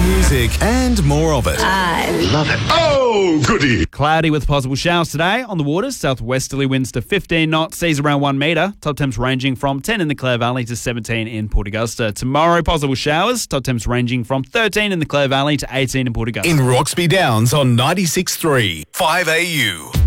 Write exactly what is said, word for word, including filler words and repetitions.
music and more of it. I love it. Oh, goody. Cloudy with possible showers today on the waters. Southwesterly winds to fifteen knots, seas around one metre. Top temps ranging from ten in the Clare Valley to seventeen in Port Augusta. Tomorrow, possible showers. Top temps ranging from thirteen in the Clare Valley to eighteen in Port Augusta. In Roxby Downs on ninety-six point three, five A U.